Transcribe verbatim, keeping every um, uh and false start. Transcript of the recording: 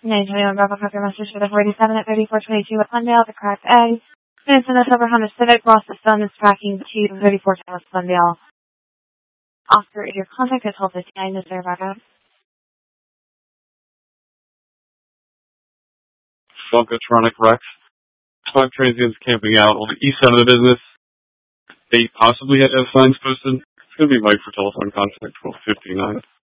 nine twenty-one Bravo Cocker Message for the forty-seven at thirty-four twenty-two with Glendale, the correct egg. Minutes in the silver Honda Civic, lost the stone is tracking to thirty-four West Glendale. Oscar, your contact is hold fifty-nine, is there backup? Funkatronic Rex. Truck transients camping out on the east side of the business. They possibly had to have signs posted. It's going to be Mike for telephone contact twelve fifty-nine.